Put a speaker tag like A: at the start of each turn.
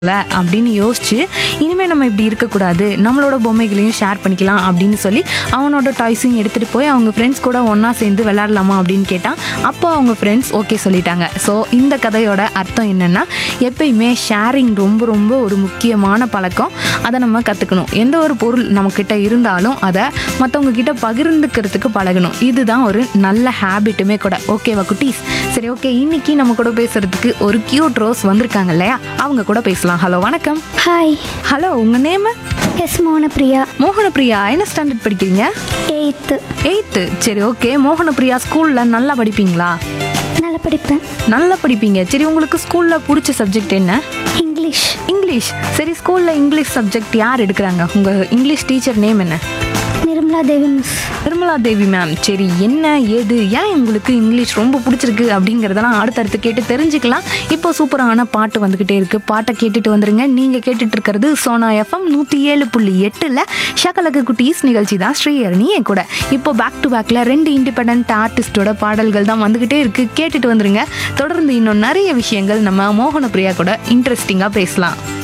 A: அப்படின்னு யோசிச்சு இனிமேல் நம்ம இப்படி இருக்கக்கூடாது, நம்மளோட பொம்மைகளையும் ஷேர் பண்ணிக்கலாம் அப்படின்னு சொல்லி அவனோட டாய்ஸையும் எடுத்துகிட்டு போய் அவங்க ஃப்ரெண்ட்ஸ் கூட ஒன்றா சேர்ந்து விளையாடலாமா அப்படின்னு கேட்டான். அப்போ அவங்க ஃப்ரெண்ட்ஸ் ஓகே சொல்லிட்டாங்க. ஸோ இந்த கதையோட அர்த்தம் என்னென்னா, எப்பயுமே ஷேரிங் ரொம்ப ரொம்ப ஒரு முக்கியமான பழக்கம். அதை நம்ம கற்றுக்கணும். எந்த ஒரு பொருள் நம்மக்கிட்ட இருந்தாலும் அதை மற்றவங்க கிட்ட பகிர்ந்துக்கிறதுக்கு பழகணும். இதுதான் ஒரு நல்ல ஹேபிட்டுமே கூட. ஓகேவா குட்டீஸ்? சரி, ஓகே. இன்னைக்கு நம்ம கூட பேசுறதுக்கு ஒரு கியூட் ரோஸ் வந்திருக்காங்க இல்லையா, அவங்க கூட பேசலாம். ஹலோ, வணக்கம்.
B: ஹாய்.
A: ஹலோ, உங்க நேம்?
B: எஸ் மோகனப்பிரியா.
A: மோகனப்பிரியா. என்ன ஸ்டாண்டர்ட் படிக்கிறீங்க?
B: 8th.
A: சரி, ஓகே. மோகனப்பிரியா, ஸ்கூல்ல நல்லா படிப்பீங்களா?
B: நல்லா படிப்பேன்.
A: நல்லா படிப்பீங்க. சரி, உங்களுக்கு ஸ்கூல்ல பிடிச்ச சப்ஜெக்ட் என்ன?
B: இங்கிலீஷ்.
A: சரி, ஸ்கூல்ல இங்கிலீஷ் சப்ஜெக்ட் யார் எடுக்கிறாங்க? உங்க இங்கிலீஷ் டீச்சர் நேம் என்ன?
B: நிர்மலா தேவி மிஸ்.
A: நிர்மலா தேவி மேம். சரி, என்ன ஏது ஏன் உங்களுக்கு இங்கிலீஷ் ரொம்ப பிடிச்சிருக்கு அப்படிங்கிறதெல்லாம் அடுத்தடுத்து கேட்டு தெரிஞ்சுக்கலாம். இப்போ சூப்பரான பாட்டு வந்துக்கிட்டே இருக்கு. பாட்டை கேட்டுட்டு வந்துருங்க. நீங்கள் கேட்டுட்டு இருக்கிறது சோனா எஃப்எம் 107.8 ஷகலக்கு குட்டீஸ் நிகழ்ச்சி தான். ஸ்ரீஹரணி என் கூட. இப்போ பேக் டு பேக்கில் 2 இண்டிபெண்டன்ட் ஆர்டிஸ்டோட பாடல்கள் தான் வந்துக்கிட்டே இருக்கு. கேட்டுட்டு வந்துருங்க. தொடர்ந்து இன்னும் நிறைய விஷயங்கள் நம்ம மோகனப்பிரியா கூட இன்ட்ரெஸ்டிங்காக பேசலாம்.